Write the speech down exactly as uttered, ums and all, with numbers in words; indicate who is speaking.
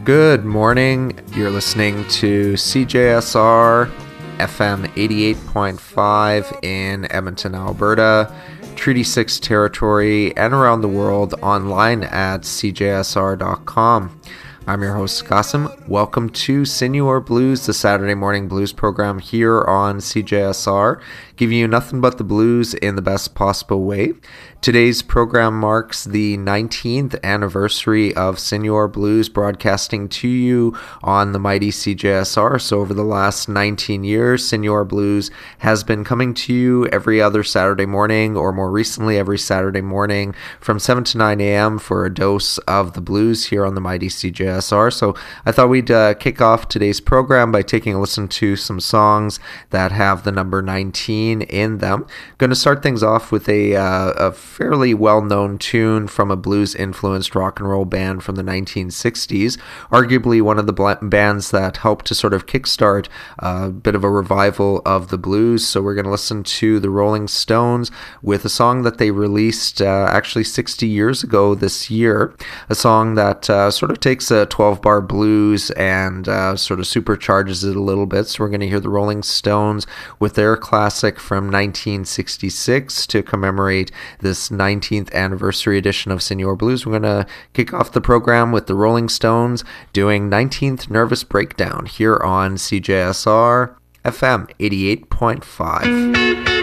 Speaker 1: Good morning. You're listening to C J S R F M eighty-eight point five in Edmonton, Alberta, Treaty six territory, and around the world online at c j s r dot com. I'm your host, Qasim. Welcome to Senor Blues, the Saturday morning blues program here on C J S R, giving you nothing but the blues in the best possible way. Today's program marks the nineteenth anniversary of Senor Blues broadcasting to you on the mighty C J S R. So over the last nineteen years, Senor Blues has been coming to you every other Saturday morning, or more recently every Saturday morning from seven to nine a.m. for a dose of the blues here on the mighty C J S R. So I thought we'd uh, kick off today's program by taking a listen to some songs that have the number nineteen in them. Going to start things off with a, uh, a fairly well-known tune from a blues-influenced rock and roll band from the nineteen sixties, arguably one of the bl- bands that helped to sort of kickstart a bit of a revival of the blues. So we're going to listen to the Rolling Stones with a song that they released uh, actually sixty years ago this year, a song that uh, sort of takes a twelve-bar blues and uh, sort of supercharges it a little bit. So we're going to hear the Rolling Stones with their classic from nineteen sixty-six to commemorate this nineteenth anniversary edition of Senor Blues. We're going to kick off the program with the Rolling Stones doing nineteenth Nervous Breakdown here on C J S R F M eighty-eight point five.